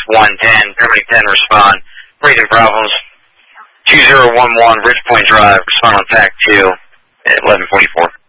110. Germany 10, respond. Breathing problems. 2011 Ridge Point Drive, respond on TAC 2 at 11:44.